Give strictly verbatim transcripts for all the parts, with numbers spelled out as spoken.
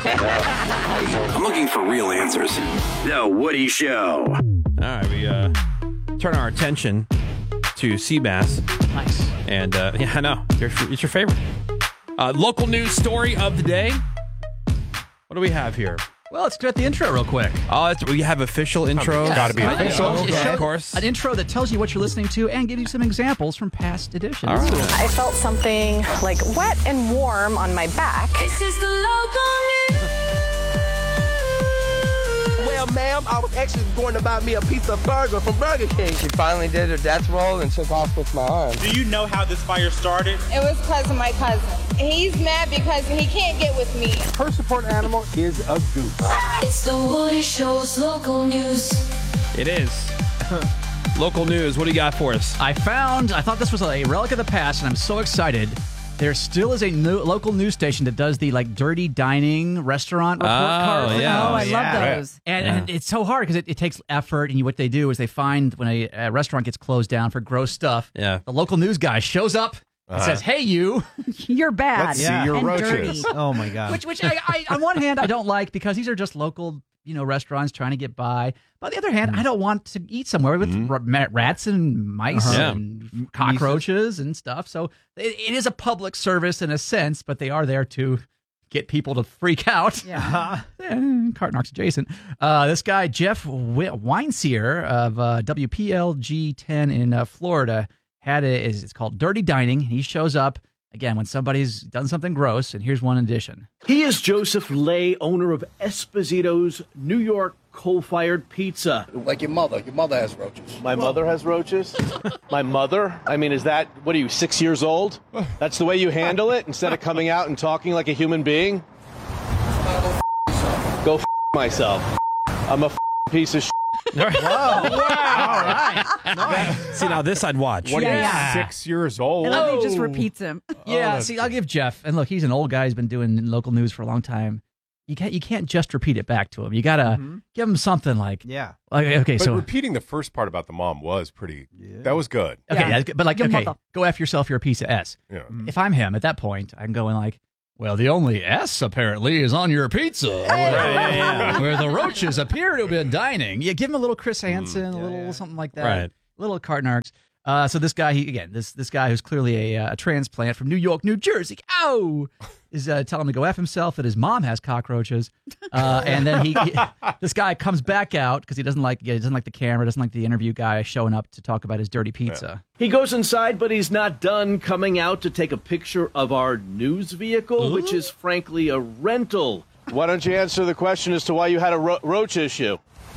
I'm looking for real answers. The Woody Show. All right, we uh, turn our attention to sea bass. Nice. And, uh, yeah, I know. It's your favorite. Uh, local news story of the day. What do we have here? Well, let's get the intro real quick. Oh, it's, we have official intro. Yes. Gotta be official. Okay. Of course. An intro that tells you what you're listening to and gives you some examples from past editions. All right. I felt something like wet and warm on my back. This is the local news. Well, ma'am, I was actually going to buy me a pizza burger from Burger King. She finally did her death roll and took off with my arm. Do you know how this fire started? It was because of my cousin. He's mad because he can't get with me. Her support animal is a goose. It's the Woody Show's local news. It is. Local news. What do you got for us? I found, I thought this was a relic of the past, and I'm so excited. There still is a new, local news station that does the like dirty dining restaurant report Oh, cards. yeah. Oh, I Yeah. love those. And, Yeah. and it's so hard because it, it takes effort. And you, what they do is they find when a, a restaurant gets closed down for gross stuff, Yeah. the local news guy shows up and Uh-huh. says, "Hey, you," You're bad. Let's see your and roaches. dirty. Oh, my God. which, which I, I, on one hand, I don't like because these are just local, you know, restaurants trying to get by. But on the other hand, I don't want to eat somewhere with Mhm. r- ma- rats and mice Uh-huh. Yeah. and cockroaches and stuff. So it, it is a public service in a sense, but they are there to get people to freak out. Yeah. Eh, Cart Narks adjacent. Uh, this guy, Jeff w- Weinseer of uh, W P L G ten in uh, Florida, had a, is it's called Dirty Dining. He shows up, again, when somebody's done something gross, and here's one addition. He is Joseph Lay, owner of Esposito's New York coal-fired pizza. Like your mother. Your mother has roaches. My mother has roaches? My mother? I mean, is that, what are you, six years old? That's the way you handle it instead of coming out and talking like a human being? Go f myself. I'm a f piece of sh. See, now this I'd watch. What are you, Yeah. six years old? And then he just repeats him. Yeah, that's see, I'll give Jeff, and look, he's an old guy. He's been doing local news for a long time. You can't, you can't just repeat it back to him. You gotta give him something like, Yeah. like okay, But so repeating the first part about the mom was pretty, that was good. okay, Yeah. yeah, but like, Your okay, mother. go F yourself. You're a piece of S. Yeah. If I'm him at that point, I can go in like, well, the only S apparently is on your pizza, where, where the roaches appear to have been dining. Yeah, give him a little Chris Hansen, a little something like that, Right. a little Cartnarks. Uh, so this guy, he again, this this guy who's clearly a, uh, a transplant from New York, New Jersey, ow, is uh, telling him to go F himself, that his mom has cockroaches, uh, and then he, he this guy comes back out because he doesn't like yeah, he doesn't like the camera, doesn't like the interview guy showing up to talk about his dirty pizza. He goes inside, but he's not done coming out to take a picture of our news vehicle, which is frankly a rental. Why don't you answer the question as to why you had a ro- roach issue?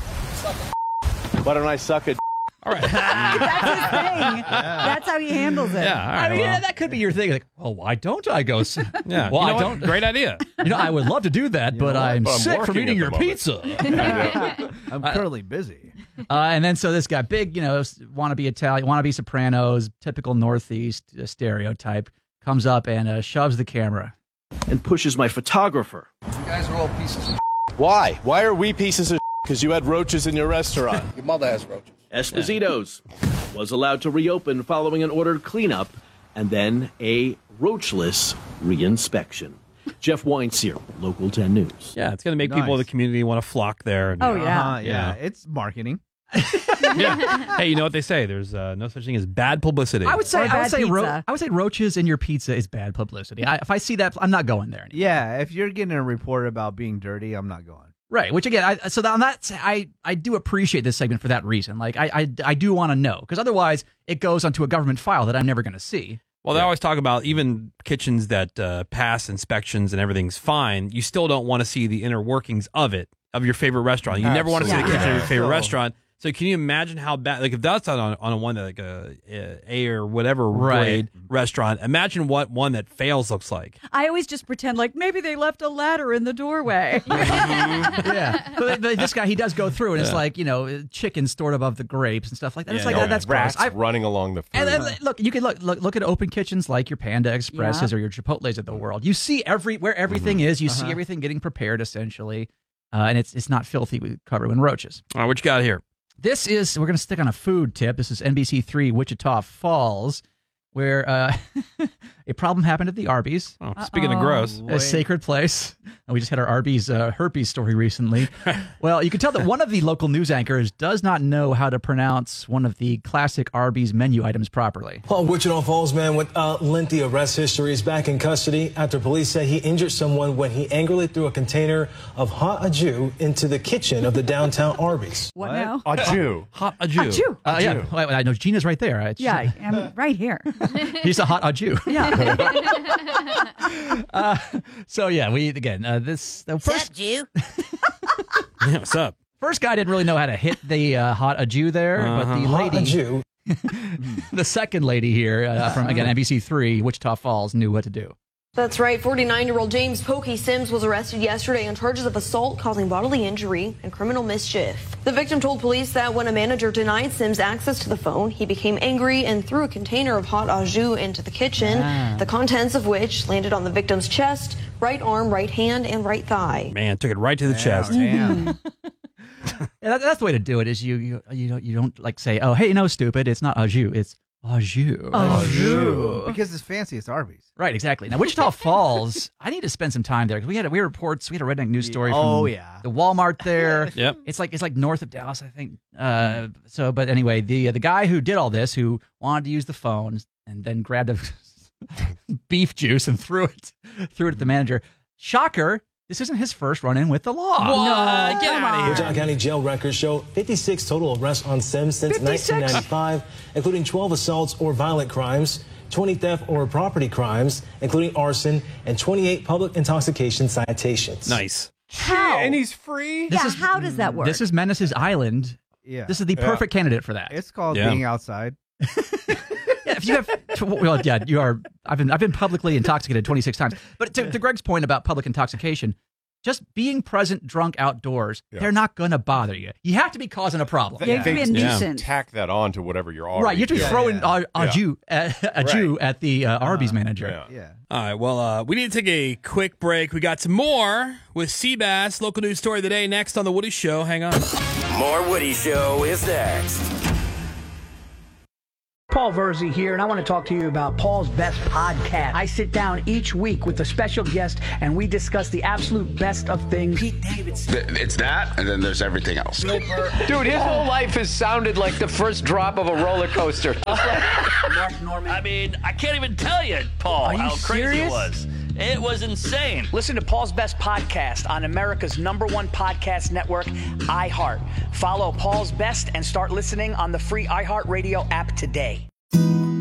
Why don't I suck a All right. That's his thing. That's how he handles it. Yeah, all right. I mean, well, yeah, that could be your thing. Like, well, why don't I go? s- yeah. well, You know I what? don't. Great idea. You know, I would love to do that, but know what? I'm But I'm sick from working eating at your the moment. pizza. I'm currently busy. Uh, and then so this guy, big, you know, want to be Italian, want to be Sopranos, typical Northeast uh, stereotype, comes up and uh, shoves the camera and pushes my photographer. You guys are all pieces of Why? Why are we pieces of because you had roaches in your restaurant? Your mother has roaches. Esposito's was allowed to reopen following an ordered cleanup and then a roachless reinspection. Jeff Weinseer, Local ten News. Yeah, it's going to make people in the community want to flock there. And, Oh, yeah. Uh, yeah. It's marketing. yeah. Hey, you know what they say? There's uh, no such thing as bad publicity. I would say, Or I would bad say, ro- pizza. I would say roaches in your pizza is bad publicity. I, if I see that, I'm not going there anymore. Yeah. If you're getting a report about being dirty, I'm not going. Right. Which again, I, so on that, I, I do appreciate this segment for that reason. Like, I, I, I do want to know because otherwise it goes onto a government file that I'm never going to see. Well, they always talk about even kitchens that uh, pass inspections and everything's fine. You still don't want to see the inner workings of it, of your favorite restaurant. You never want to see the Absolutely. kitchen of your Yeah. favorite So- restaurant. So can you imagine how bad, like if that's on on a one that like a, a or whatever Right. grade restaurant, imagine what one that fails looks like. I always just pretend like maybe they left a ladder in the doorway. Yeah. But, but this guy, he does go through and it's like, you know, chicken stored above the grapes and stuff like that. It's Yeah, like, yeah. that, that's Rats gross. I, running along the food. and then, look, you can look, look look at open kitchens like your Panda Expresses Yeah. or your Chipotles of the world. You see every where everything is. You see everything getting prepared essentially, uh, and it's it's not filthy with covered in roaches. All right, what you got here? This is we're going to stick on a food tip. This is N B C three Wichita Falls, where uh, a problem happened at the Arby's. Oh, speaking of gross. A sacred place. And we just had our Arby's uh, herpes story recently. Well, you can tell that one of the local news anchors does not know how to pronounce one of the classic Arby's menu items properly. Well, Wichita Falls man with a lengthy arrest history is back in custody after police say he injured someone when he angrily threw a container of hot au jus into the kitchen of the downtown Arby's. What, what? now? Au jus. Hot au jus. Au jus. Uh, yeah, well, I know Gina's right there. It's yeah, I'm right here. He's a hot au jus. Yeah. uh, so yeah, we again uh, this the first what's up, Jew? Yeah, what's up? First guy didn't really know how to hit the uh, hot au jus there, uh-huh. but the lady, hot au jus. the second lady here uh, from again N B C three, Wichita Falls, knew what to do. That's right. forty-nine-year-old James Pokey Sims was arrested yesterday on charges of assault, causing bodily injury, and criminal mischief. The victim told police that when a manager denied Sims access to the phone, he became angry and threw a container of hot au jus into the kitchen, ah. the contents of which landed on the victim's chest, right arm, right hand, and right thigh. Man, took it right to the yeah, chest. Yeah, that, that's the way to do it. Is you you you don't you don't like say, oh hey no stupid, it's not au jus, it's au jus. Au jus. Because it's fancy, it's Arby's. Right, exactly. Now, Wichita Falls, I need to spend some time there because we had we had reports. We had a redneck news story from oh, yeah. the Walmart there. Yep, it's like it's like north of Dallas, I think. Uh, so, but anyway, the the guy who did all this, who wanted to use the phone and then grabbed a beef juice and threw it threw it at the manager. Shocker. This isn't his first run-in with the law. What? No, get out of here. Wichita County jail records show fifty-six total arrests on Sims since fifty-six? nineteen ninety-five, including twelve assaults or violent crimes, twenty theft or property crimes, including arson, and twenty-eight public intoxication citations. Nice. How? And he's free? Yeah, is, how does that work? This is Menace's Island. Yeah. This is the perfect yeah. candidate for that. It's called yeah. being outside. Yeah, if you have, well, yeah, you are. I've been, I've been publicly intoxicated twenty-six times. But to, to Greg's point about public intoxication, just being present drunk outdoors, yeah. they're not going to bother you. You have to be causing a problem. You have to be a nuisance. Tack that on to whatever you're already right. You have to be doing. throwing yeah. a, a, yeah. Jew, a, a Jew right. at the uh, Arby's uh, manager. Yeah. yeah. All right, well, uh, we need to take a quick break. We got some more with Seabass, local news story of the day, next on The Woody Show. Hang on. More Woody Show is next. Paul Verzi here, and I want to talk to you about Paul's Best Podcast. I sit down each week with a special guest, and we discuss the absolute best of things. Pete Davidson. It's that, and then there's everything else. Dude, his whole life has sounded like the first drop of a roller coaster. Mark Norman. I mean, I can't even tell you, Paul, Are you how crazy serious? it was. It was insane. Listen to Paul's Best Podcast on America's number one podcast network, iHeart. Follow Paul's Best and start listening on the free iHeartRadio app today.